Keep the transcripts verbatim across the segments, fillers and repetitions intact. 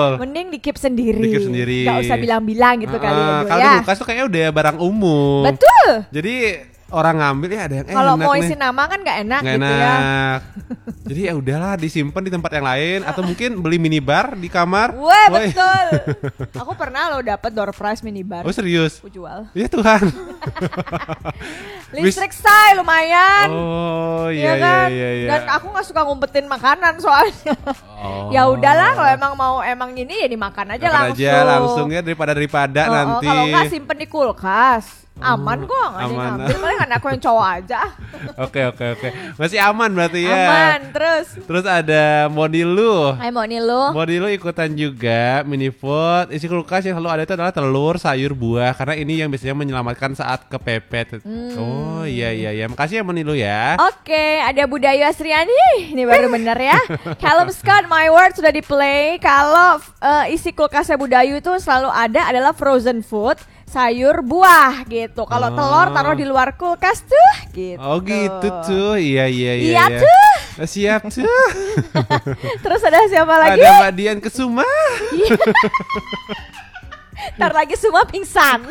Mending di-keep sendiri. Di-keep sendiri. Gak usah bilang-bilang gitu uh, kali ya. Kalau ya. di kulkas tuh kayaknya udah barang umum. Betul. Jadi orang ngambil ya ada yang enak. Kalau mau nih. isi nama kan gak enak Gak gitu enak. ya. Jadi ya udahlah disimpan di tempat yang lain atau mungkin beli minibar di kamar. Wah betul. Aku pernah loh dapet door prize minibar. Oh serius? Aku jual. Iya Tuhan. Listrik say lumayan. Oh iya ya kan? iya iya. Dan aku nggak suka ngumpetin makanan soalnya. Oh. Ya udahlah kalau emang mau emang ini ya dimakan aja Makan langsung. aja langsung ya daripada daripada oh, nanti. Oh, kalau nggak simpen di kulkas. Aman kok, nggak ada yang aman. ngambil. Paling kan aku yang cowok aja. Oke oke oke. Masih aman berarti ya. Aman terus. Terus ada Monilu. Hai Monilu. Monilu ikutan juga mini food. Isi kulkas yang selalu ada itu adalah telur, sayur, buah. Karena ini yang biasanya menyelamatkan saat kepepet. Hmm. Oh iya iya iya. Makasih ya Monilu ya. Oke, ada Budayu Asriani. Ini baru bener ya. Callum Scott, My Word sudah di play. Kalau uh, isi kulkasnya Budayu itu selalu ada adalah frozen food, sayur, buah gitu. Kalau oh. telur taruh di luar kulkas tuh gitu. Oh gitu tuh. Iya iya iya. Iya iya. tuh. Siap tuh. Terus ada siapa lagi? Ada Mbak Dian Kesuma. Ntar lagi semua pingsan.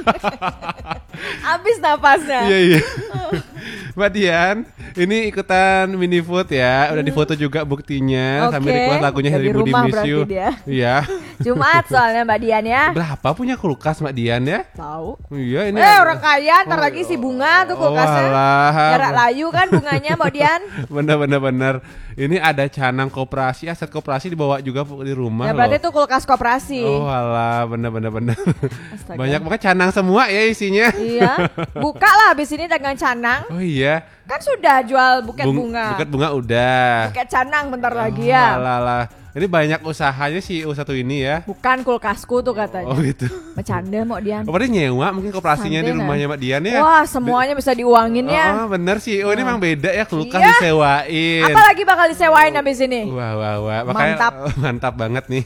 Habis napasnya. Iya iya. Mbak Dian, ini ikutan mini food ya. Udah difoto juga buktinya okay. sambil request lagunya Dari Hari Budi Miss You. Iya. Jumat soalnya Mbak Dian ya. Berapa punya kulkas Mbak Dian ya? Tahu. Iya ini. Eh ada... orang kaya, ntar oh, lagi si bunga tuh kulkasnya. Oh, jarak layu kan bunganya Mbak Dian. Bener bener bener. Ini ada canang koperasi, aset koperasi dibawa juga di rumah. Ya berarti loh. tuh kulkas koperasi. Oh alah, bener bener bener. Banyak banget canang semua ya isinya. Iya. Buka lah abis ini dagang canang. Oh iya. Kan sudah jual buket Bung, bunga. Buket bunga udah. Buket canang bentar oh, lagi ya. Alah, alah. Ini banyak usahanya sih U satu ini ya. Bukan kulkasku tuh katanya. Oh gitu. Bercanda Mbak Dian. Oh berarti nyewa mungkin koperasinya di rumahnya Mbak Dian ya. Wah semuanya bisa diuangin ya. Oh bener sih. Oh ini memang beda ya kulkas iya. disewain. Apalagi bakal disewain abis ini. Wah wah wah. Makanya, mantap. Mantap banget nih.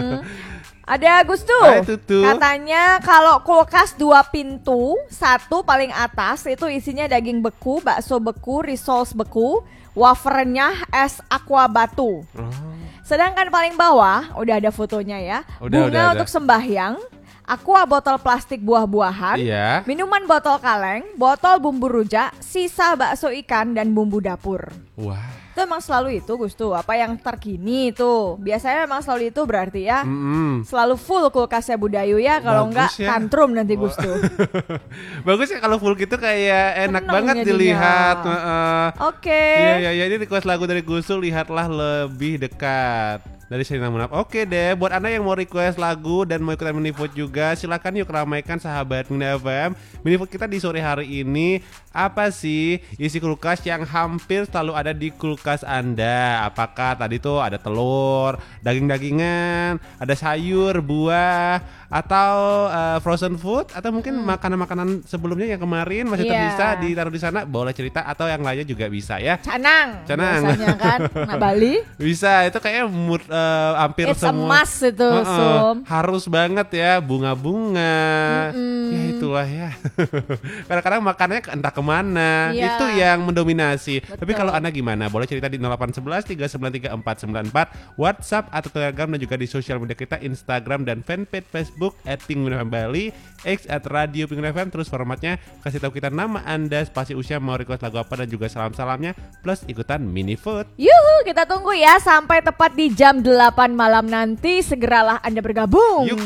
Ada Agus tuh. Hai, katanya kalau kulkas dua pintu, satu paling atas itu isinya daging beku, bakso beku, risoles beku, wafernya es aqua batu. Oh. Sedangkan paling bawah udah ada fotonya ya. Udah, bunga udah, untuk udah. sembahyang, aqua botol plastik buah-buahan, iya. minuman botol kaleng, botol bumbu rujak, sisa bakso ikan dan bumbu dapur. Wah. Itu emang selalu itu Gus tuh, apa yang terkini itu. Biasanya memang selalu itu berarti ya. Mm-hmm. Selalu full kulkasnya Budayu ya, kalau enggak ya. Tantrum nanti Gus tuh. Bagus ya kalau full gitu kayak enak Seneng banget jadinya. dilihat. Uh, Oke. Okay. Iya iya iya, ini request lagu dari Gusul, lihatlah lebih dekat. Dari Sherina Munaf. Oke deh, buat Anda yang mau request lagu dan mau ikutan mini food juga, silakan yuk ramaikan sahabat Minda F M. Mini food kita di sore hari ini, apa sih isi kulkas yang hampir selalu ada di kulkas Anda? Apakah tadi tuh ada telur, daging-dagingan, ada sayur, buah, atau uh, frozen food, atau mungkin hmm. makanan-makanan sebelumnya yang kemarin masih yeah. tersisa ditaruh di sana, boleh cerita, atau yang lainnya juga bisa ya. Canang. Canang. Biasanya kan, nah Bali. Bisa, itu kayaknya mood uh, hampir It's semua. emas itu, uh, uh, Sum. Harus banget ya, bunga-bunga. Mm-mm. Ya itulah ya. Kadang-kadang makannya entah kemana. Yeah. Itu yang mendominasi. Betul. Tapi kalau Anda gimana? Boleh cerita di nol delapan satu satu tiga sembilan tiga empat sembilan empat, WhatsApp atau Telegram, dan juga di sosial media kita, Instagram dan fanpage Facebook at Penguin F M Bali, X at Radio Penguin F M. Terus formatnya kasih tahu kita nama Anda, spasi usia, mau request lagu apa, dan juga salam-salamnya, plus ikutan mini food. Yuhu, kita tunggu ya sampai tepat di jam delapan malam nanti. Segeralah Anda bergabung. Yuk.